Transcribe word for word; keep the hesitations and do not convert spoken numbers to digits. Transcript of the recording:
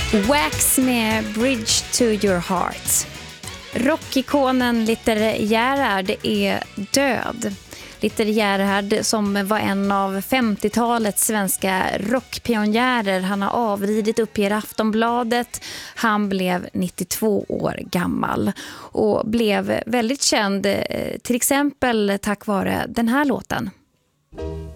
Wax med Bridge to your heart. Rockikonen Little Gerhard är död. Little Gerhard, som var en av femtiotalets svenska rockpionjärer, han har avridit, uppger Aftonbladet. Han blev nittiotvå år gammal och blev väldigt känd till exempel tack vare den här låten.